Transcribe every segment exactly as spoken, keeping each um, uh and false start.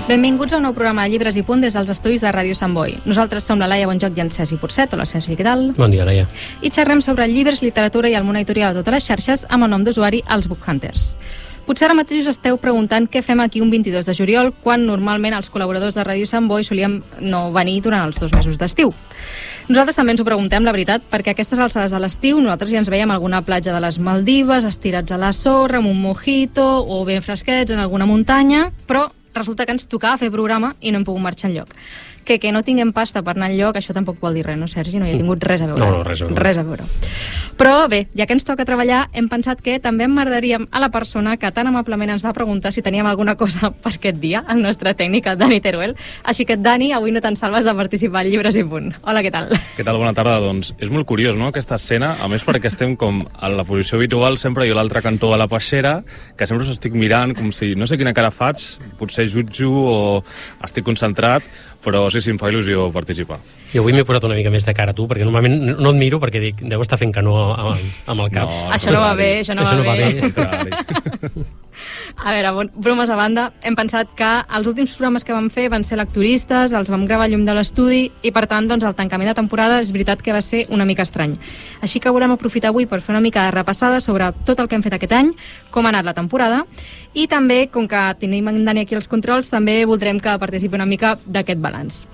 Benvinguts a un nou programa de Llibres i Punt des dels estudis de Ràdio Sant Boi. Nosaltres som la Laia Bonjoc i en Sergi Porcet. Hola, Sergi, què tal? Bon dia, Laia. I xerrem sobre llibres, literatura i el món editorial a totes les xarxes amb el nom d'usuari Els Book Hunters. Potser ara mateix us esteu preguntant què fem aquí un vint-i-dos de juliol, quan normalment els col·laboradors de Ràdio Sant Boi solíem no venir durant els dos mesos d'estiu. Nosaltres també ens ho preguntem, la veritat, perquè a aquestes alçades de l'estiu nosaltres ja ens veiem a alguna platja de les Maldives, estirats a la sorra, amb un mojito o ben fresquets en alguna muntanya, però resulta que ens tocava fer programa i no hem pogut marxar enlloc. Que que no tinguem pasta per anar enlloc, això tampoc vol dir res, no, Sergi? No hi ha tingut res a veure. No, no, res a veure. Res a veure. Però bé, ja que ens toca treballar, hem pensat que també emmerdaríem a la persona que tan amablement ens va preguntar si teníem alguna cosa per aquest dia, el nostre tècnic, el Dani Teruel. Així que, Dani, avui no te'n salves de participar al Llibres i Punt. Hola, què tal? Què tal? Bona tarda. Doncs és molt curiós, no?, aquesta escena, a més perquè estem com a la posició habitual sempre, jo a l'altre cantó de la peixera, que sempre us estic mirant com si, no sé quina cara faig, potser jutjo o estic concentrat, però sí, sí, em fa il·lusió participar. I avui m'he posat una mica més de cara a tu, perquè normalment no et miro perquè dic, deu estar fent que no amb, amb el cap. No, això no va bé, això no, això va, no va bé. bé. A veure, bromes a banda, hem pensat que els últims programes que vam fer van ser lecturistes, els vam gravar llum de l'estudi i, per tant, doncs, el tancament de temporada és veritat que va ser una mica estrany. Així que volem aprofitar avui per fer una mica de repassada sobre tot el que hem fet aquest any, com ha anat la temporada, i també, com que tenim en Dani aquí els controls, també voldrem que participi una mica d'aquest balanç.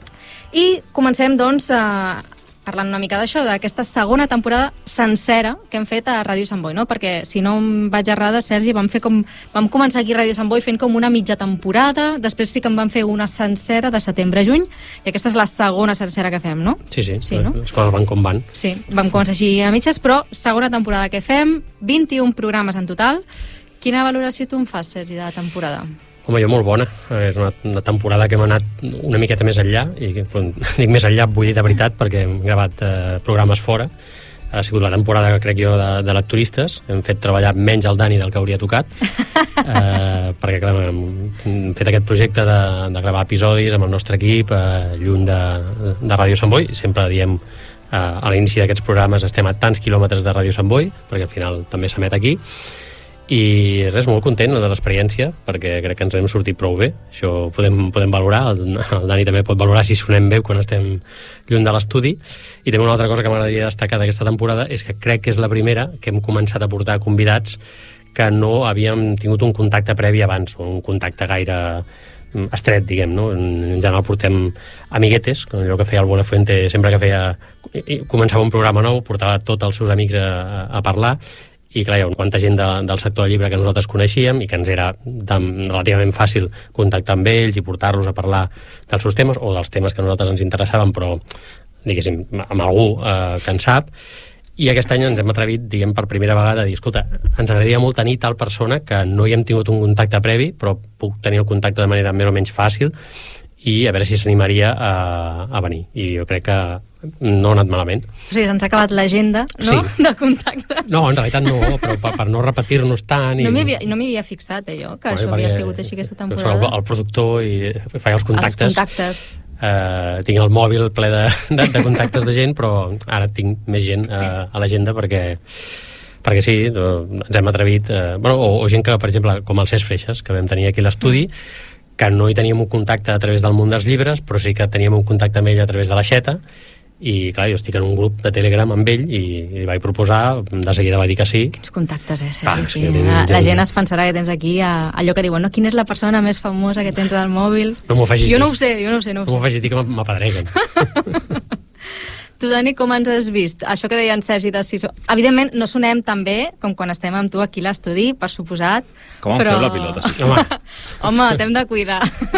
I comencem, doncs, a... parlant una mica d'això, d'aquesta segona temporada sencera que hem fet a Ràdio Sant Boi, no? Perquè, si no em vaig errada, Sergi, vam fer com... vam començar aquí a Ràdio Sant Boi fent com una mitja temporada, després sí que en vam fer una sencera de setembre a juny, i aquesta és la segona sencera que fem, no? Sí, sí, sí, no? Les coses van com van. Sí, vam començar així a mitges, però segona temporada que fem, vint-i-un programes en total. Quina valoració tu en fas, Sergi, de la temporada? Home, jo molt bona. És una, una temporada que hem anat una miqueta més enllà, i però, dic més enllà, vull dir de veritat, perquè hem gravat eh, programes fora. Ha sigut la temporada, crec jo, de, de lecturistes. Hem fet treballar menys el Dani del que hauria tocat, eh, perquè clar, hem fet aquest projecte de, de gravar episodis amb el nostre equip, eh, lluny de, de Ràdio Sant Boi. Sempre diem, eh, a l'inici d'aquests programes estem a tants quilòmetres de Ràdio Sant Boi, perquè al final també s'emet aquí. I res, molt content de l'experiència, perquè crec que ens hem sortit prou bé. Això podem, podem valorar, el, el Dani també pot valorar si sonem bé quan estem lluny de l'estudi. I també una altra cosa que m'agradaria destacar d'aquesta temporada és que crec que és la primera que hem començat a portar convidats que no havíem tingut un contacte previ abans, o un contacte gaire estret, diguem, no? En general portem amiguetes, allò que feia el Buenafuente sempre que feia... començava un programa nou, portava tots els seus amics a, a, a parlar. I clar, hi ha quanta gent de, del sector del llibre que nosaltres coneixíem i que ens era de, relativament fàcil contactar amb ells i portar-los a parlar dels seus temes o dels temes que a nosaltres ens interessaven, però diguéssim, amb algú eh, que en sap. I aquest any ens hem atrevit, diguem, per primera vegada a dir, escolta, ens agradaria molt tenir tal persona que no hi hem tingut un contacte previ, però puc tenir el contacte de manera més o menys fàcil i a veure si s'animaria a, a venir. I jo crec que no ha anat malament. O sigui, ens ha acabat l'agenda, no?, sí, de contactes. No, en realitat no, però per, per no repetir-nos tant... I... No m'hi havia, no m'hi havia fixat, eh, jo, que bueno, això havia sigut així aquesta temporada. Soc el, el productor i feia els contactes. Els contactes. Uh, tinc el mòbil ple de, de, de contactes de gent, però ara tinc més gent uh, a l'agenda perquè... perquè sí, ens hem atrevit... Uh, bueno, o, o gent que, per exemple, com el Cesc Freixas, que vam tenir aquí a l'estudi, que no hi teníem un contacte a través del món dels llibres, però sí que teníem un contacte amb ell a través de l'Aixeta, i clar, jo estic en un grup de Telegram amb ell i li vaig proposar, de seguida va dir que sí. Quins contactes, eh, Sergi? Ah, sí, la, gent... la gent es pensarà que tens aquí a, allò que diuen, no? Quina és la persona més famosa que tens al mòbil? No m'ho facis jo dir. no ho sé, jo no ho sé. No, no m'ho facis dir que m'apedreguen. Tu, Dani, com ens has vist? Això que deia en Sergi de si... Evidentment, no sonem tan bé com quan estem amb tu aquí a l'estudi, per suposat. Com han però... fet la pilota? Sí. Home, Home, t'hem de cuidar.